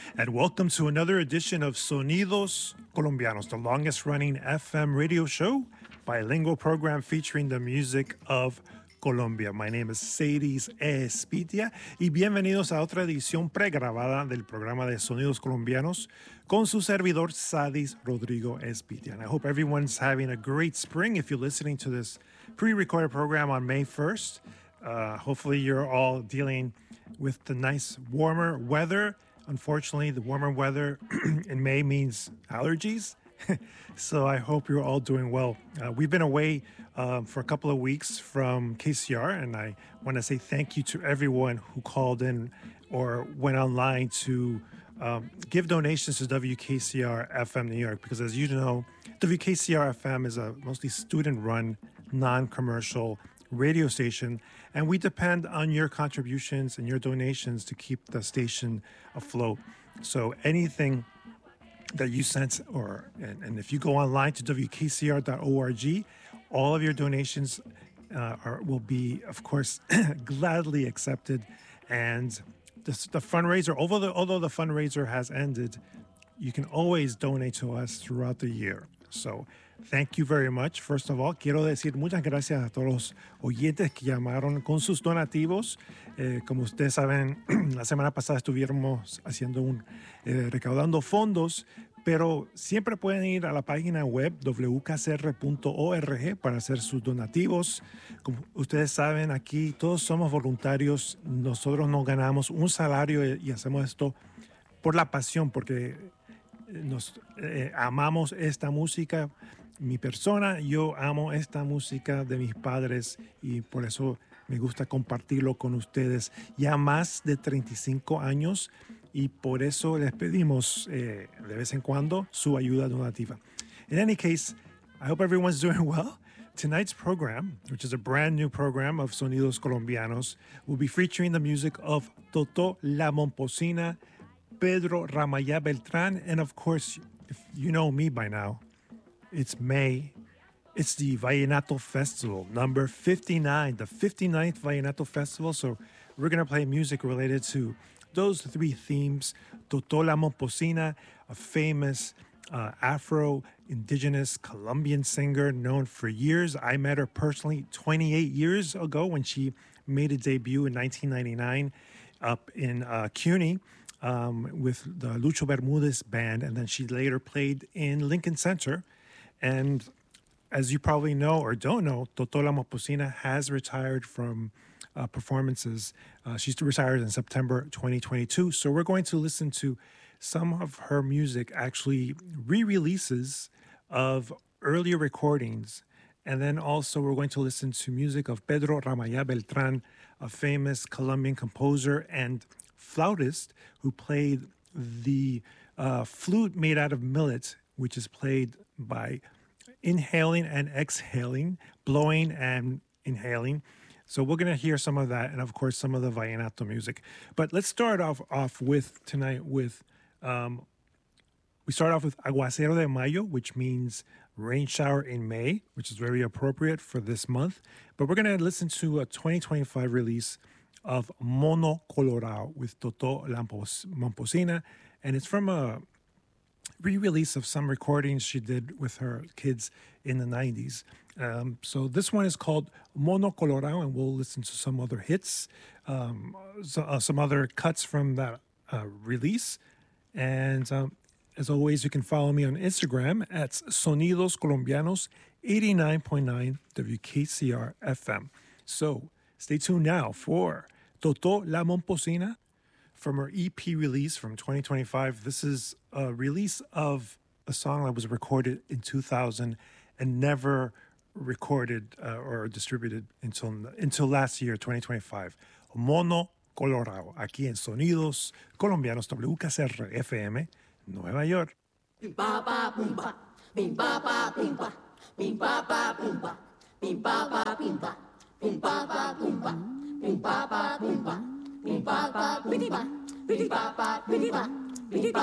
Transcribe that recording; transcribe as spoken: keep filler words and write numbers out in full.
and welcome to another edition of Sonidos Colombianos, the longest-running F M radio show, bilingual program featuring the music of Colombia. My name is Sadis Espitia y bienvenidos a otra edición pregrabada del programa de Sonidos Colombianos con su servidor Sadis Rodrigo Espitia. And I hope everyone's having a great spring if you're listening to this pre-recorded program on May first. Uh, hopefully you're all dealing with the nice warmer weather. Unfortunately, the warmer weather in May means allergies. So I hope you're all doing well. Uh, we've been away uh, for a couple of weeks from K C R, and I want to say thank you to everyone who called in or went online to um, give donations to W K C R F M New York, because as you know, W K C R F M is a mostly student-run, non-commercial radio station, and we depend on your contributions and your donations to keep the station afloat. So anything that you sent, or and, and if you go online to W K C R dot org, all of your donations uh, are will be, of course, gladly accepted. And the, the fundraiser, although the, although the fundraiser has ended, you can always donate to us throughout the year. So thank you very much. First of all, quiero decir muchas gracias a todos los oyentes que llamaron con sus donativos. Eh, como ustedes saben, la semana pasada estuvimos haciendo un, eh, recaudando fondos, pero siempre pueden ir a la página web w k c r punto org para hacer sus donativos. Como ustedes saben, aquí todos somos voluntarios. Nosotros no ganamos un salario y hacemos esto por la pasión, porque nos eh, amamos esta música. Mi persona, yo amo esta música de mis padres y por eso me gusta compartirlo con ustedes. Ya más de treinta y cinco años, y por eso les pedimos eh, de vez en cuando su ayuda donativa. In any case, I hope everyone's doing well. Tonight's program, which is a brand new program of Sonidos Colombianos, will be featuring the music of Totó La Momposina, Pedro Ramayá Beltrán, and of course, if you know me by now, it's May. It's the Vallenato Festival, number fifty-nine, the fifty-ninth Vallenato Festival. So we're going to play music related to those three themes. Totó La Momposina, a famous uh, Afro-Indigenous Colombian singer known for years. I met her personally twenty-eight years ago when she made a debut in nineteen ninety-nine up in uh, CUNY. Um, with the Lucho Bermudez band, and then she later played in Lincoln Center. And as you probably know or don't know, Totó La Momposina has retired from uh, performances. Uh, she's retired in September twenty twenty-two. So we're going to listen to some of her music, actually re-releases of earlier recordings. And then also we're going to listen to music of Pedro Ramayá Beltrán, a famous Colombian composer and flautist who played the uh, flute made out of millet, which is played by inhaling and exhaling, blowing and inhaling. So we're going to hear some of that, and of course some of the vallenato music. But let's start off off with tonight with um, we start off with Aguacero de Mayo, which means rain shower in May, which is very appropriate for this month. But we're going to listen to a twenty twenty-five release of Mono Colorado with Totó La Momposina, and it's from a re-release of some recordings she did with her kids in the nineties. Um, so this one is called Mono Colorado, and we'll listen to some other hits, um, so, uh, some other cuts from that uh, release. And um, as always, you can follow me on Instagram at Sonidos Colombianos eighty-nine point nine W K C R F M. So stay tuned now for Totó La Momposina from her E P release from twenty twenty-five. This is a release of a song that was recorded in two thousand and never recorded uh, or distributed until until last year, twenty twenty-five. Mono Colorado, aquí en Sonidos Colombianos, W K C R F M, Nueva York. Bim ba ba boom ba, bim ba ba boom ba, bim ba ba boom ba, bim ba ba boom ba, bim ba ba boom ba. Bim ba ba boom ba, bim ba ba boom ba, bim ba ba boom ba, bim ba